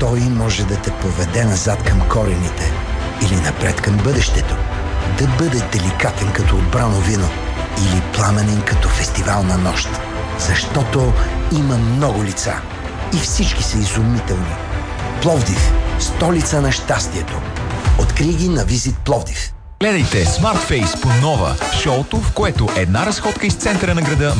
Той може да те поведе назад към корените или напред към бъдещето. Да бъде деликатен като отбрано вино или пламенен като фестивална нощ. Защото има много лица и всички са изумителни. Пловдив – столица на щастието. Открий ги на Визит Пловдив. Гледайте SmartFace по Нова, шоуто, в което една разходка из центъра на града